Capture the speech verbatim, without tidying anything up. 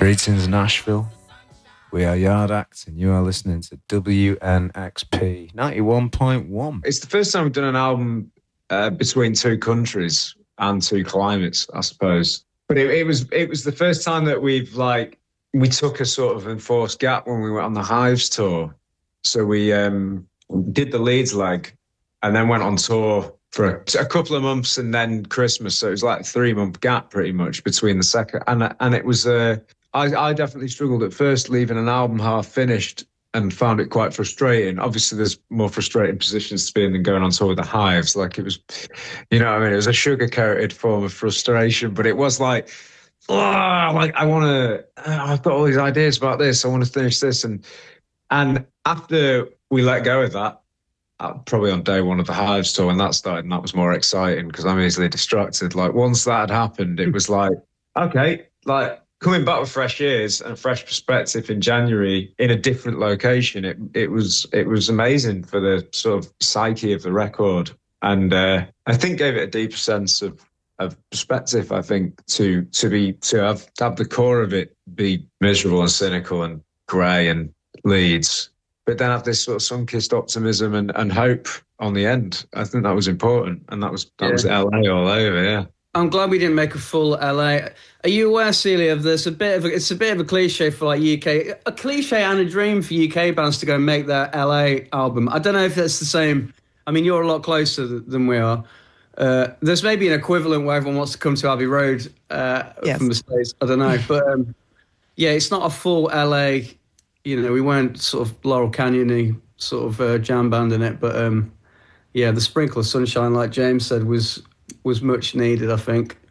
Greetings, Nashville. We are Yard Act, and you are listening to W N X P ninety-one point one. It's the first time we've done an album uh, between two countries and two climates, I suppose. But it, it was it was the first time that we've like we took a sort of enforced gap when we went on the Hives tour. So we um, did the Leeds leg, and then went on tour for a, a couple of months, and then Christmas. So it was like a three month gap, pretty much, between the second. And and it was. Uh, I, I definitely struggled at first leaving an album half finished and found it quite frustrating. Obviously, there's more frustrating positions to be in than going on tour with the Hives. Like it was, you know what I mean? It was a sugar-coated form of frustration, but it was like, oh, like I want to, I've got all these ideas about this. I want to finish this. And, and after we let go of that, uh, probably on day one of the Hives tour, when that started, and that was more exciting because I'm easily distracted. Like once that had happened, it was like, okay, like, coming back with fresh ears and a fresh perspective in January in a different location, it it was it was amazing for the sort of psyche of the record, and uh, I think gave it a deeper sense of of perspective. I think to to be to have to have the core of it be miserable and cynical and grey and Leeds, but then have this sort of sun-kissed optimism and, and hope on the end. I think that was important, and that was that yeah. was L A all over, yeah. I'm glad we didn't make a full L A. Are you aware, Celia, of there's a bit of a, it's a bit of a cliche for like U K, a cliche and a dream for U K bands to go and make their L A album. I don't know if that's the same. I mean, you're a lot closer than we are. Uh, there's maybe an equivalent where everyone wants to come to Abbey Road uh, yes. from the States. I don't know. But um, yeah, it's not a full L A, you know, we weren't sort of Laurel Canyon-y sort of uh, jam band in it. But um, yeah, the sprinkle of sunshine, like James said, was... was much needed, I think.